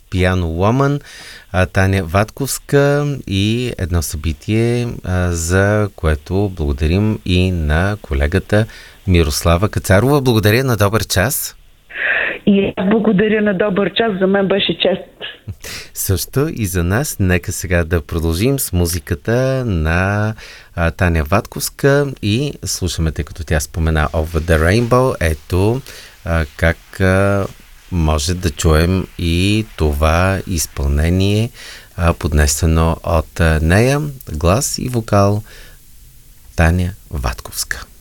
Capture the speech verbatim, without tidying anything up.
Piano Woman, Таня Ватковска и едно събитие, за което благодарим и на колегата Мирослава Кацарова. Благодаря, на добър час. И благодаря, на добър час. За мен беше чест. Също и за нас. Нека сега да продължим с музиката на а, Таня Ватковска и слушаме, тъй като тя спомена Over the Rainbow. Ето а, как а, може да чуем и това изпълнение, а, поднесено от а, нея, глас и вокал Таня Ватковска.